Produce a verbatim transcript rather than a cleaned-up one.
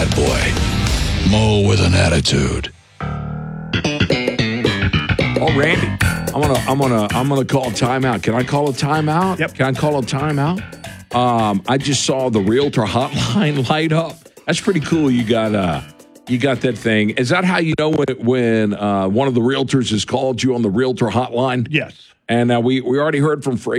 bad boy. Mo with an attitude. Oh, Randy, I'm gonna, I'm gonna, I'm gonna call a timeout. Can I call a timeout? Yep. Can I call a timeout? Um, I just saw the realtor hotline light up. That's pretty cool. You got, uh, you got that thing. Is that how you know when, when uh, one of the realtors has called you on the realtor hotline? Yes. And uh, we we already heard from Fraser.